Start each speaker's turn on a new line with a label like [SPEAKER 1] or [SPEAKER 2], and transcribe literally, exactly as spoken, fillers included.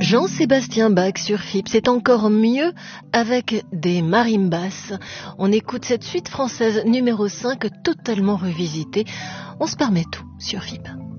[SPEAKER 1] Jean-Sébastien Bach sur F I P, c'est encore mieux avec des marimbas. On écoute cette suite française numéro cinq totalement revisitée. On se permet tout sur F I P.